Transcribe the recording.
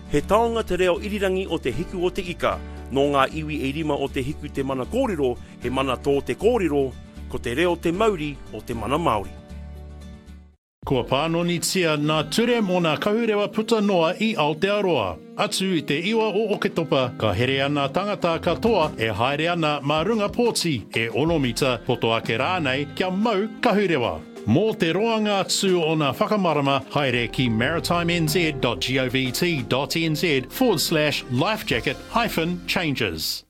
He taonga te reo irirangi o te hiku o te ika, no ngā iwi e rima o te hiku te mana kōrero, he mana tō te kōrero, ko te reo te Mauri o te mana Māori. Kua pānonitia nā ture mō nā kahurewa puta noa I Aotearoa. Atu I te iwa o Oketopa, ka here ana tangata katoa e haere ana mā runga pōti e 1 mita poto ake rānei kia mau kahurewa. Mō te roanga atu o nā whakamarama, haere ki maritimez.govt.nz/lifejacket-changes.